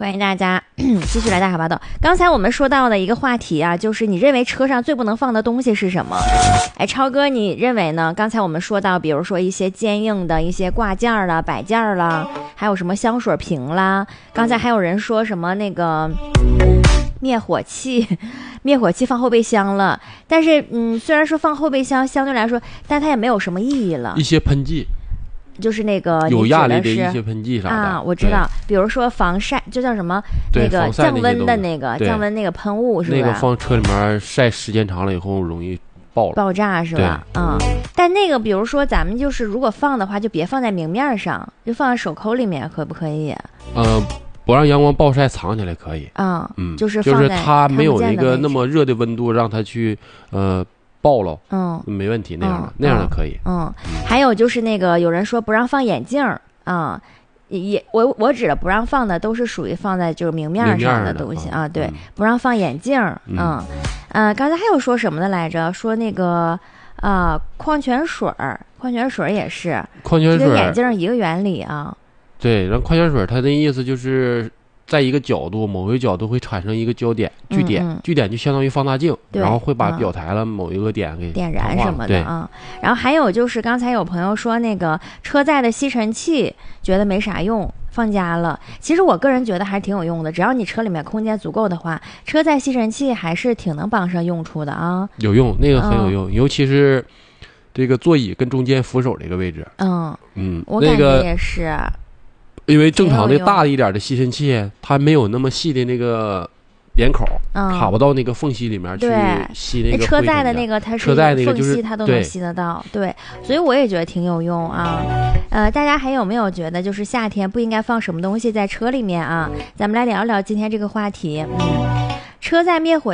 欢迎大家继续来大海报道。刚才我们说到的一个话题啊，就是你认为车上最不能放的东西是什么？哎，超哥，你认为呢？刚才我们说到，比如说一些坚硬的一些挂件啦、摆件啦，还有什么香水瓶啦。刚才还有人说什么那个灭火器放后备箱了，但是虽然说放后备箱相对来说，但它也没有什么意义了。 一些喷剂。 就是那个有压力的一些喷剂啥的啊，我知道，比如说防晒，就叫什么那个降温的那个降温那个喷雾是吧？ 那个放车里面晒时间长了以后容易爆炸是吧？但那个比如说咱们就是如果放的话，就别放在明面上，就放在手扣里面，可不可以？ 不让阳光暴晒，藏起来可以。 就是它没有那个那么热的温度，让它去爆了，没问题，那样的可以。 还有就是那个有人说不让放眼镜啊，我指的不让放的都是属于放在就是明面上的东西啊，对，不让放眼镜。刚才还有说什么的来着？说那个矿泉水也是， 矿泉水跟眼镜一个原理啊。 对，然后矿泉水它的意思就是在一个角度，某一个角度会产生一个焦点、据点，据点就相当于放大镜，然后会把表台了某一个点给点燃什么的啊。然后还有就是刚才有朋友说那个车载的吸尘器觉得没啥用，放家了。其实我个人觉得还是挺有用的，只要你车里面空间足够的话，车载吸尘器还是挺能帮上用处的啊。 有用，那个很有用，尤其是这个座椅跟中间扶手这个位置。 我感觉也是。 因为正常的大一点的吸尘器，它没有那么细的那个扁口，卡不到那个缝隙里面去吸那个。 车载的那个它是缝隙，它都能吸得到。对，所以我也觉得挺有用啊。大家还有没有觉得就是夏天不应该放什么东西在车里面啊？咱们来聊一聊今天这个话题。车载灭火